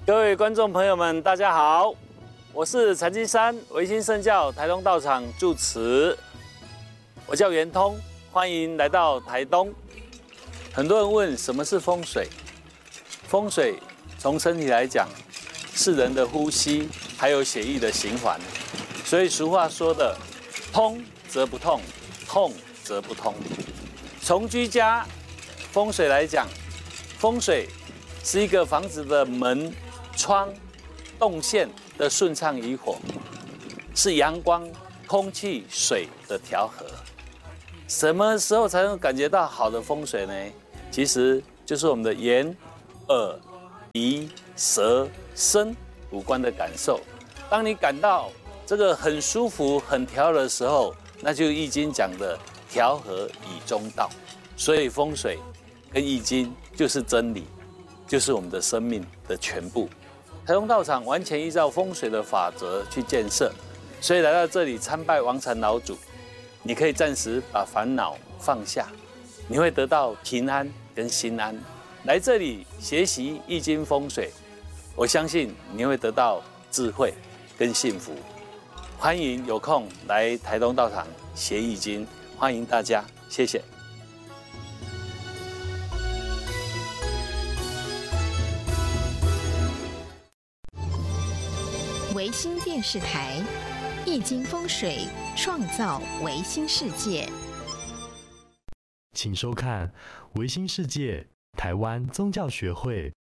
各位观众朋友们，大家好，我是禅机山维新圣教台东道场住持，我叫圆通，欢迎来到台东。很多人问什么是风水？风水从身体来讲，是人的呼吸，还有血液的循环。所以俗话说的“通则不痛，痛则不通”。从居家风水来讲，风水是一个房子的门、窗、动线的顺畅与否，是阳光、空气、水的调和。什么时候才能感觉到好的风水呢？其实就是我们的眼、耳、鼻、舌、身五官的感受。当你感到这个很舒服、很调和的时候，那就易经讲的调和以中道。所以风水跟易经就是真理，就是我们的生命的全部。台东道场完全依照风水的法则去建设，所以来到这里参拜王禅老祖，你可以暂时把烦恼放下，你会得到平安跟心安。来这里学习易经风水，我相信你会得到智慧跟幸福。欢迎有空来台东道场学易经，欢迎大家，谢谢。 维新电视台，易经风水创造维新世界。 请收看维新世界台湾宗教学会